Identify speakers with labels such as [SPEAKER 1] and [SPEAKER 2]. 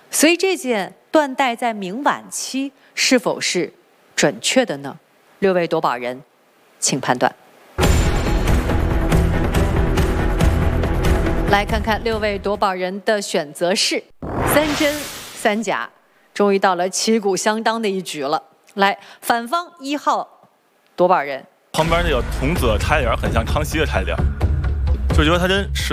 [SPEAKER 1] 所以这件断代在明晚期是否是准确的呢？六位夺宝人，请判断。来看看六位夺宝人的选择是三真三假，终于到了旗鼓相当的一局了。来，反方1号夺宝人，
[SPEAKER 2] 旁边那个童子的差一点很像康熙的差一点，就觉得他跟